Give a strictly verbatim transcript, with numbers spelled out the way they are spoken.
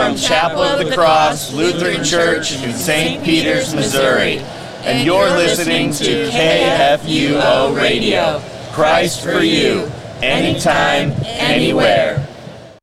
from Chapel of the Cross Lutheran Church in Saint Peters, Missouri. And you're listening to K F U O Radio. Christ for you, anytime, anywhere.